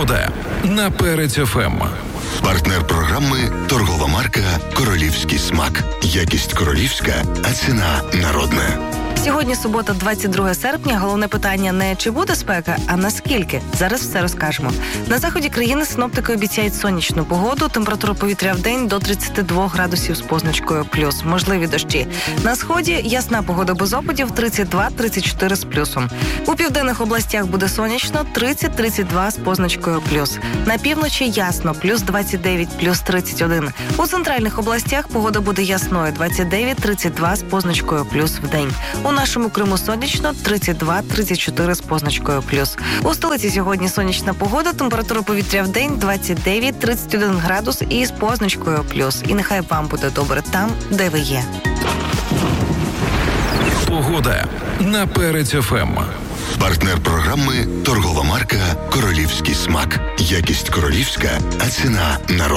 Погода на Перець ФМ. Партнер програми торгова марка «Королівський смак». Якість королівська, а ціна народна. Сьогодні субота, 22 серпня. Головне питання не чи буде спека, а наскільки. Зараз все розкажемо. На заході країни синоптики обіцяють сонячну погоду. Температура повітря в день до 32 градусів з позначкою плюс. Можливі дощі. На сході ясна погода без опадів 32-34 з плюсом. У південних областях буде сонячно 30-32 з позначкою плюс. На півночі ясно плюс 29, плюс 31. У центральних областях погода буде ясною 29-32 з позначкою плюс в день. У нашому Криму сонячно 32-34 з позначкою плюс. У столиці сьогодні сонячна погода, температура повітря в день 29-31 градус і з позначкою плюс. І нехай вам буде добре там, де ви є. Погода на Перець ФМ. Партнер програми торгова марка «Королівський смак». Якість королівська, а ціна народна.